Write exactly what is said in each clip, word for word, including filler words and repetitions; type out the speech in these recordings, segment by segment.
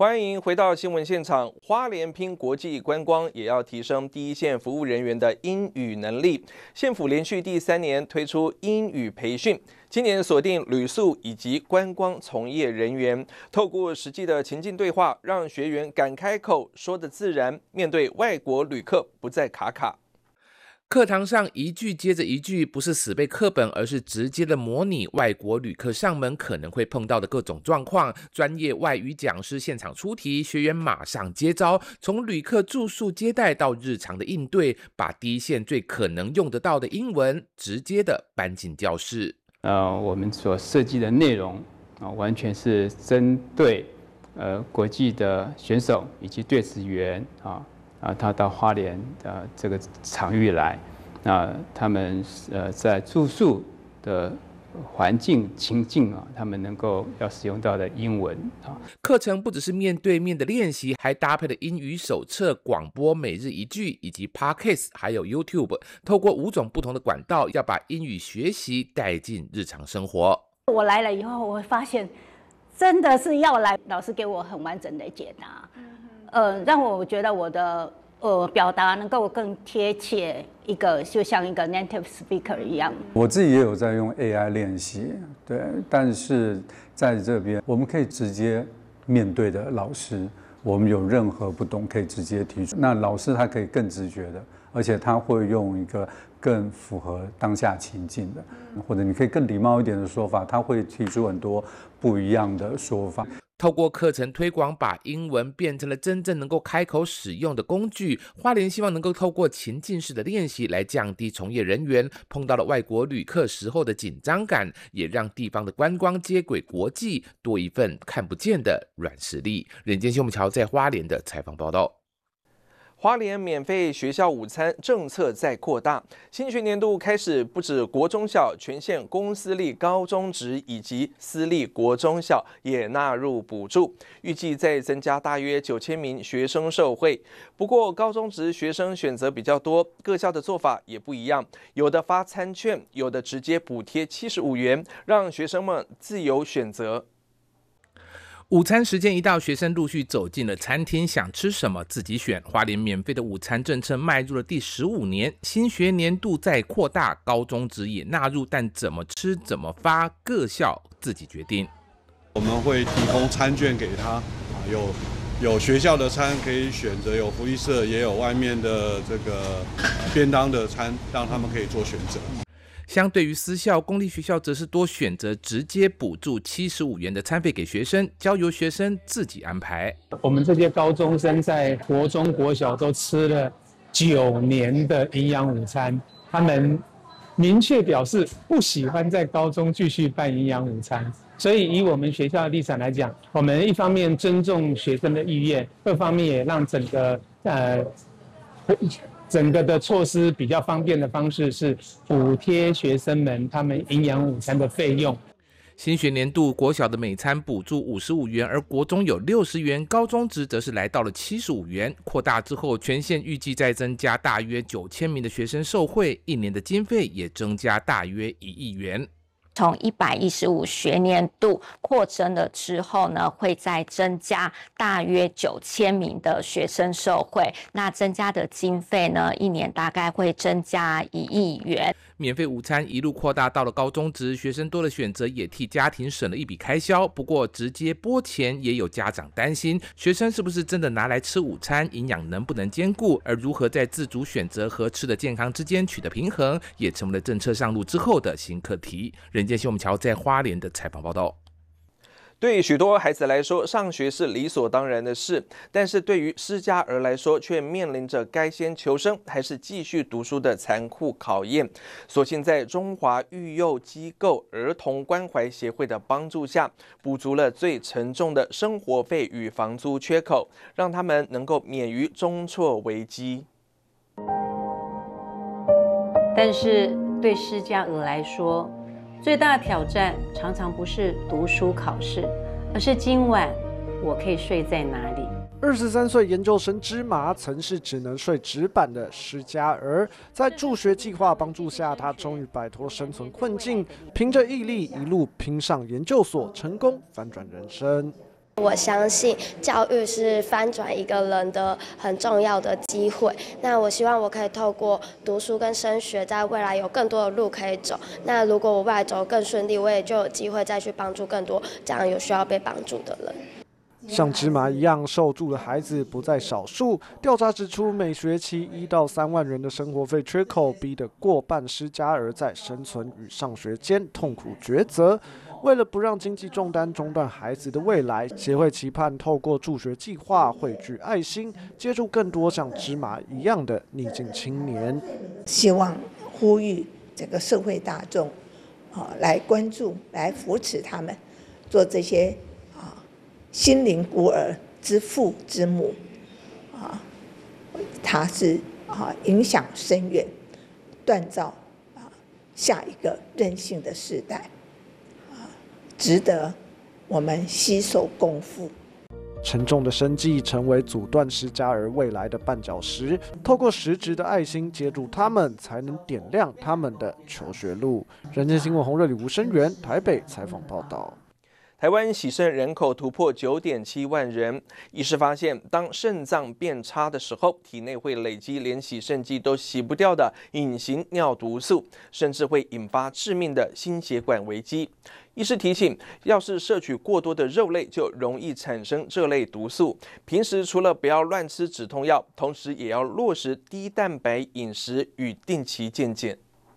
欢迎回到新闻现场。花莲拼国际观光，也要提升第一线服务人员的英语能力。县府连续第三年推出英语培训，今年锁定旅宿以及观光从业人员，透过实际的情境对话，让学员敢开口，说得自然，面对外国旅客不再卡卡。 课堂上一句接着一句，不是死背课本，而是直接的模拟外国旅客上门可能会碰到的各种状况。专业外语讲师现场出题，学员马上接招，从旅客住宿接待到日常的应对，把第一线最可能用得到的英文直接的搬进教室。 呃，我们所设计的内容啊、呃，完全是针对呃国际的选手以及队职员啊。啊，他到花莲呃这个场域来，那他们呃在住宿的环境情境啊，他们能够要使用到的英文啊。 课程不只是面对面的练习，还搭配了英语手册、广播每日一句以及 Podcast， 还有 YouTube， 透过五种不同的管道，要把英语学习带进日常生活。 我来了以后，我会发现真的是要来，老师给我很完整的解答。呃，让我觉得我的呃表达能够更贴切，一个就像一个 native speaker 一样。 我自己也有在用 A I 练习，对，但是在这边我们可以直接面对的老师，我们有任何不懂可以直接提出。那老师他可以更直觉的，而且他会用一个更符合当下情境的，或者你可以更礼貌一点的说法，他会提出很多不一样的说法。 透过课程推广，把英文变成了真正能够开口使用的工具。花莲希望能够透过情境式的练习，来降低从业人员碰到了外国旅客时候的紧张感，也让地方的观光接轨国际多一份看不见的软实力。人间新闻桥在花莲的采访报道。 花莲免费学校午餐政策在扩大，新学年度开始，不止国中小，全县公私立高中职以及私立国中小也纳入补助，预计再增加大约九千名学生受惠。不过，高中职学生选择比较多，各校的做法也不一样，有的发餐券，有的直接补贴七十五元，让学生们自由选择。 午餐时间一到，学生陆续走进了餐厅，想吃什么自己选。花莲免费的午餐政策迈入了第十五年，新学年度在扩大，高中职也纳入，但怎么吃怎么发，各校自己决定。 我们会提供餐券给他，有有学校的餐可以选择，有福利社也有外面的这个便当的餐，让他们可以做选择。 相对于私校，公立学校则是多选择直接补助七十五元的餐费给学生，交由学生自己安排。 我们这些高中生在国中、国小都吃了九年的营养午餐，他们明确表示不喜欢在高中继续办营养午餐。所以以我们学校的立场来讲，我们一方面尊重学生的意愿，二方面也让整个呃。整个的措施比较方便的方式是补贴学生们他们营养午餐的费用。 新学年度国小的每餐补助五十五元，而国中有六十元，高中职则是来到了七十五元。扩大之后，全县预计再增加大约九千名的学生受惠，一年的经费也增加大约一亿元。 从一百一十五学年度扩增了之后呢，会再增加大约九千名的学生受惠。那增加的经费呢，一年大概会增加一亿元。 免费午餐一路扩大到了高中职，学生多的选择也替家庭省了一笔开销。不过直接拨钱也有家长担心，学生是不是真的拿来吃午餐，营养能不能兼顾？而如何在自主选择和吃的健康之间取得平衡，也成为了政策上路之后的新课题。人间新闻桥在花莲的采访报道。 对许多孩子来说，上学是理所当然的事，但是对于失家儿来说，却面临着该先求生还是继续读书的残酷考验。所幸在中华育幼机构儿童关怀协会的帮助下，补足了最沉重的生活费与房租缺口，让他们能够免于中辍危机。 但是对失家儿来说，最大的挑战常常不是读书考试，而是今晚我可以睡在哪里。 二十三岁研究生芝麻曾是只能睡纸板的失家儿，在助学计划帮助下，他终于摆脱生存困境，凭着毅力一路拼上研究所，成功翻转人生。 我相信教育是翻转一个人的很重要的机会。那我希望我可以透过读书跟升学，在未来有更多的路可以走。那如果我未来走得更顺利，我也就有机会再去帮助更多这样有需要被帮助的人。 像芝麻一样受助的孩子不在少数。调查指出，每学期一到三万元的生活费缺口，逼得过半失家儿在生存与上学间痛苦抉择。为了不让经济重担中断孩子的未来，协会期盼透过助学计划汇聚爱心，接触更多像芝麻一样的逆境青年。 希望呼吁整个社会大众，啊，来关注、来扶持他们，做这些啊心灵孤儿之父之母，啊，他是啊影响深远，锻造啊下一个韧性的世代。值得我们携手共赴。 沉重的生计成为阻断失家儿未来的绊脚石，透过实质的爱心接住他们，才能点亮他们的求学路。人间新闻洪瑞里、吴声源台北采访报道。 台湾洗肾人口突破 九点七万人，医师发现，当肾脏变差的时候，体内会累积连洗肾剂都洗不掉的隐形尿毒素，甚至会引发致命的心血管危机。医师提醒，要是摄取过多的肉类，就容易产生这类毒素。平时除了不要乱吃止痛药，同时也要落实低蛋白饮食与定期健检。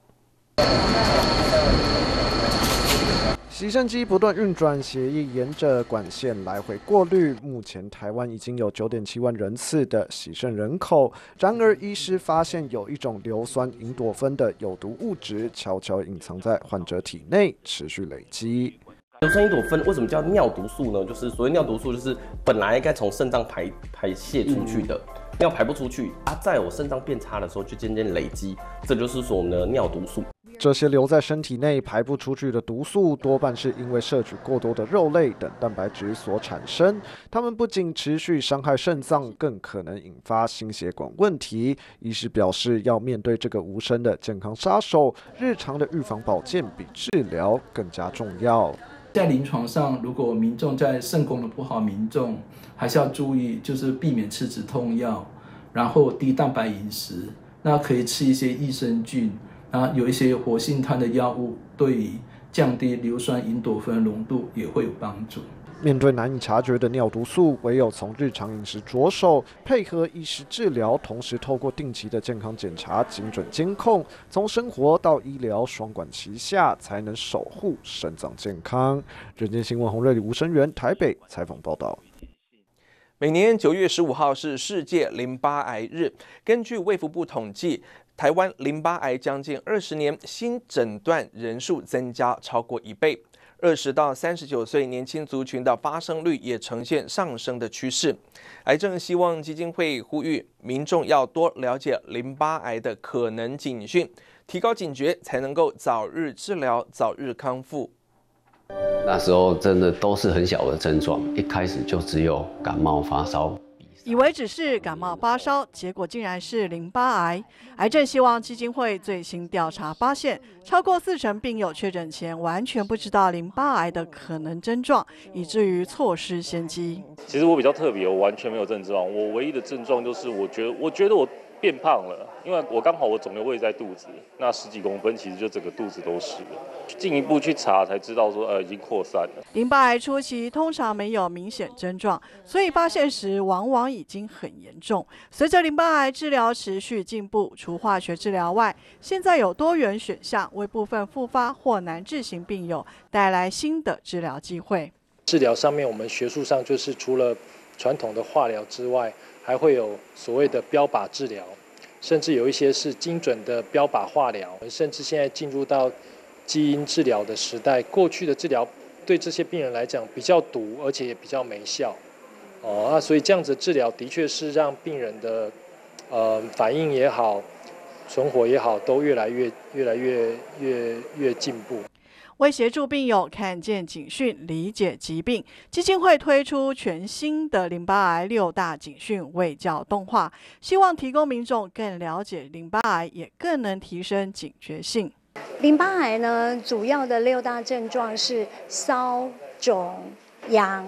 洗肾机不断运转，血液沿着管线来回过滤。目前台湾已经有 九点七万人次的洗肾人口，然而医师发现有一种硫酸银朵酚的有毒物质悄悄隐藏在患者体内，持续累积。 硫酸银朵酚为什么叫尿毒素呢？就是所谓尿毒素，就是本来应该从肾脏排排泄出去的，嗯、尿排不出去，啊，在我肾脏变差的时候就渐渐累积，这就是说我们的尿毒素。 这些留在身体内排不出去的毒素，多半是因为摄取过多的肉类等蛋白质所产生。它们不仅持续伤害肾脏，更可能引发心血管问题。医师表示，要面对这个无声的健康杀手，日常的预防保健比治疗更加重要。 在临床上，如果民众在肾功能不好，民众还是要注意，就是避免吃止痛药，然后低蛋白饮食，那可以吃一些益生菌。啊，有一些活性炭的药物，对于降低硫酸银朵酚浓度也会有帮助。 面对难以察觉的尿毒素，唯有从日常饮食着手，配合医师治疗，同时透过定期的健康检查、精准监控，从生活到医疗双管齐下，才能守护肾脏健康。人间新闻洪瑞里、吴声源台北采访报道。 每年九月十五号是世界淋巴癌日，根据卫福部统计，台湾淋巴癌将近二十年新诊断人数增加超过一倍，二十到三十九岁年轻族群的发生率也呈现上升的趋势。癌症希望基金会呼吁民众要多了解淋巴癌的可能警讯，提高警觉，才能够早日治疗、早日康复。 那时候真的都是很小的症状，一开始就只有感冒发烧。 以为只是感冒发烧，结果竟然是淋巴癌。癌症希望基金会最新调查发现，超过四成病友确诊前完全不知道淋巴癌的可能症状，以至于错失先机。 其实我比较特别，我完全没有症状，我唯一的症状就是我觉得，我觉得我变胖了，因为我刚好我肿瘤位在肚子，那十几公分，其实就整个肚子都是了。进一步去查才知道说，呃，已经扩散了。 淋巴癌初期通常没有明显症状，所以发现时往往已经很严重。随着淋巴癌治疗持续进步，除化学治疗外，现在有多元选项，为部分复发或难治型病友带来新的治疗机会。 治疗上面，我们学术上就是除了传统的化疗之外，还会有所谓的标靶治疗，甚至有一些是精准的标靶化疗，甚至现在进入到基因治疗的时代。过去的治疗对这些病人来讲比较毒，而且也比较没效。哦，那所以这样子治疗的确是让病人的呃反应也好，存活也好，都越来越越来越越越进步。 为协助病友看见警讯、理解疾病，基金会推出全新的淋巴癌六大警讯卫教动画，希望提供民众更了解淋巴癌，也更能提升警觉性。 淋巴癌呢，主要的六大症状是烧、肿、痒、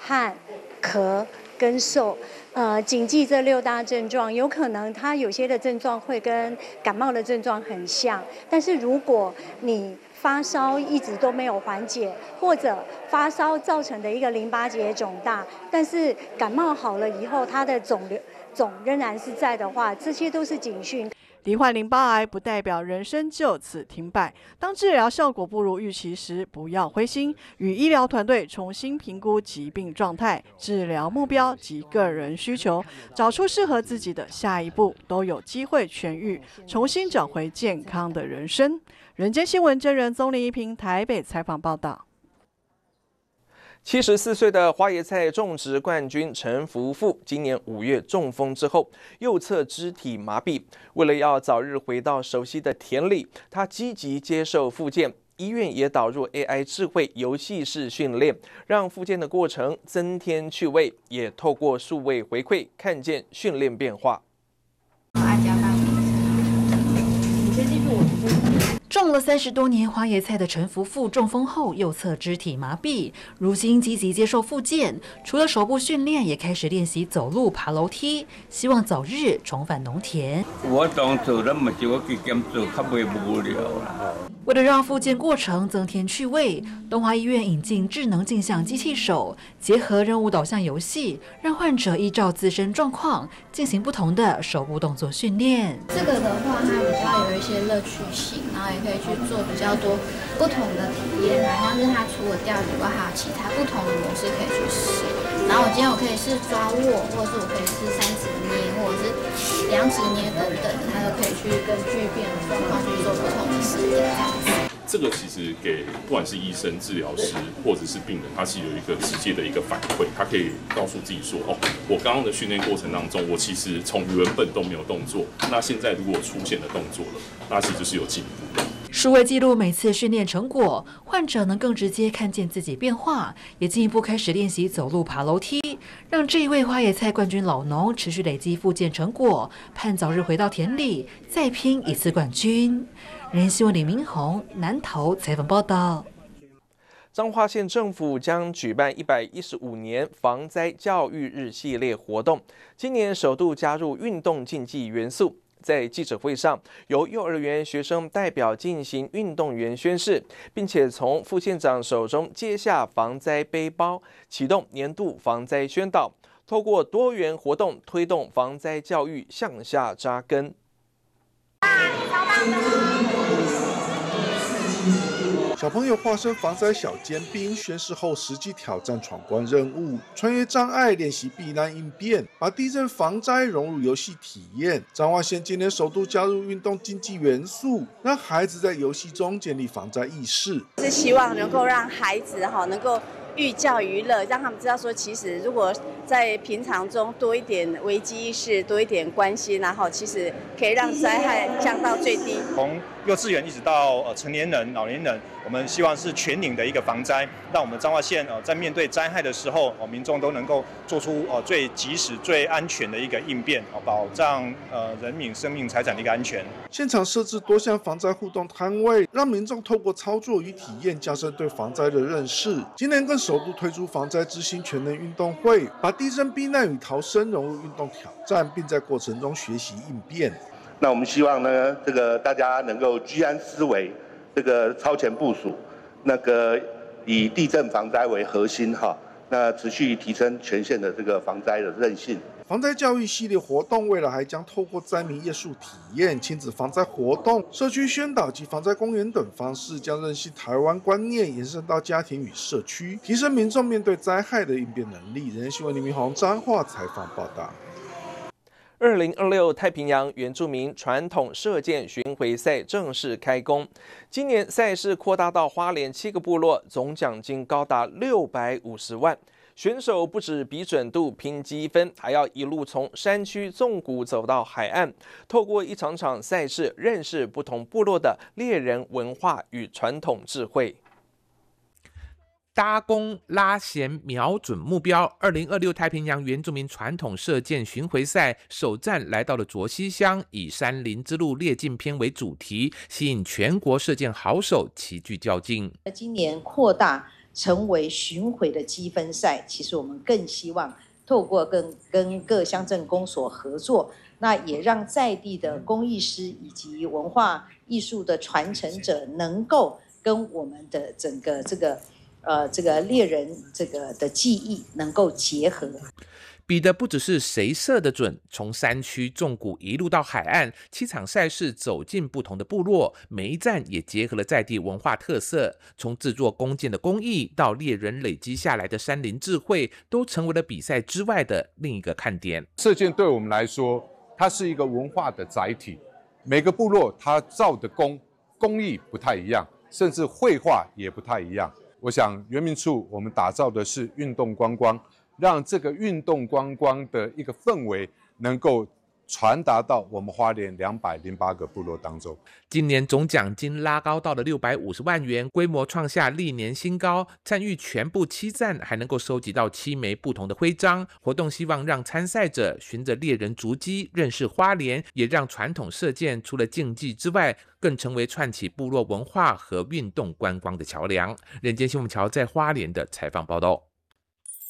汗、咳跟嗽。呃，谨记这六大症状，有可能它有些的症状会跟感冒的症状很像，但是如果你发烧一直都没有缓解，或者发烧造成的一个淋巴结肿大，但是感冒好了以后，它的肿瘤肿仍然是在的话，这些都是警讯。 罹患淋巴癌不代表人生就此停摆，当治疗效果不如预期时，不要灰心，与医疗团队重新评估疾病状态、治疗目标及个人需求，找出适合自己的下一步，都有机会痊愈，重新找回健康的人生。人间新闻真人宗林一平台北采访报道。 七十四岁的花椰菜种植冠军陈福富，今年五月中风之后，右侧肢体麻痹。为了要早日回到熟悉的田里，他积极接受复健。医院也导入 A I 智慧游戏式训练，让复健的过程增添趣味，也透过数位回馈看见训练变化。 种了三十多年花椰菜的陈福富中风后右侧肢体麻痹，如今积极接受复健，除了手部训练，也开始练习走路、爬楼梯，希望早日重返农田。 我当做咱嘛是我去减做，较袂无聊啦。 为了让复健过程增添趣味，东华医院引进智能镜像机器手，结合任务导向游戏，让患者依照自身状况进行不同的手部动作训练。 这个的话，它比较有一些乐趣性，然后也可以去做比较多不同的体验，好像是它除了钓鱼以外，还有其他不同的模式可以去试。然后我今天我可以试抓握，或者是我可以试三指捏，或者是两指捏等等的，它都可以去根据变的状况去做不同的实验。 这个其实给不管是医生、治疗师或者是病人，他是有一个直接的一个反馈，他可以告诉自己说：哦，我刚刚的训练过程当中，我其实从原本都没有动作，那现在如果出现了动作了，那其实是有进步的。 数位记录每次训练成果，患者能更直接看见自己变化，也进一步开始练习走路、爬楼梯，让这一位花椰菜冠军老农持续累积复健成果，盼早日回到田里，再拼一次冠军。人间新闻李明宏南投采访报道。 彰化县政府将举办一百一十五年防灾教育日系列活动，今年首度加入运动竞技元素。在记者会上，由幼儿园学生代表进行运动员宣誓，并且从副县长手中接下防灾背包，启动年度防灾宣导，透过多元活动推动防灾教育向下扎根。 小朋友化身防灾小尖兵，宣誓后实际挑战闯关任务，穿越障碍练习避难应变，把地震防灾融入游戏体验。彰化县今年首度加入运动竞技元素，让孩子在游戏中建立防灾意识。 是希望能够让孩子哈能够寓教于乐，让他们知道说，其实如果在平常中多一点危机意识，多一点关心，然后其实可以让灾害降到最低。 从幼稚园一直到呃成年人、老年人，我们希望是全龄的一个防灾，让我们彰化县呃在面对灾害的时候，哦民众都能够做出呃最及时、最安全的一个应变，哦保障呃人民生命财产的一个安全。 现场设置多项防灾互动摊位，让民众透过操作与体验加深对防灾的认识。今年更首度推出防灾之星全能运动会，把地震避难与逃生融入运动挑战，并在过程中学习应变。 那我们希望呢，这个大家能够居安思危，这个超前部署，那个以地震防灾为核心哈，那持续提升全县的这个防灾的韧性。 防灾教育系列活动，未来还将透过灾民夜宿体验、亲子防灾活动、社区宣导及防灾公园等方式，将韧性台湾观念延伸到家庭与社区，提升民众面对灾害的应变能力。人间新闻李明宏彰化采访报道。 二零二六太平洋原住民传统射箭巡回赛正式开工。今年赛事扩大到花莲七个部落，总奖金高达六百五十万。选手不止比准度、拼积分，还要一路从山区纵谷走到海岸，透过一场场赛事，认识不同部落的猎人文化与传统智慧。 搭弓拉弦瞄准目标，二零二六太平洋原住民传统射箭巡回赛首站来到了卓溪乡，以山林之路猎境篇为主题，吸引全国射箭好手齐聚较劲。 今年扩大成为巡回的积分赛，其实我们更希望透过跟跟各乡镇公所合作，那也让在地的工艺师以及文化艺术的传承者能够跟我们的整个这个呃这个猎人这个的技艺能够结合。 比的不只是谁射得准，从山区纵谷一路到海岸，七场赛事走进不同的部落，每一站也结合了在地文化特色，从制作弓箭的工艺到猎人累积下来的山林智慧，都成为了比赛之外的另一个看点。 射箭对我们来说，它是一个文化的载体，每个部落它造的弓工艺不太一样，甚至绘画也不太一样。我想原民处我们打造的是运动观光，让这个运动观光的一个氛围能够传达到我们花莲两百零八个部落当中。 今年总奖金拉高到了六百五十万元，规模创下历年新高。参与全部七站，还能够收集到七枚不同的徽章。活动希望让参赛者循着猎人足迹认识花莲，也让传统射箭除了竞技之外，更成为串起部落文化和运动观光的桥梁。人间新闻桥在花莲的采访报道。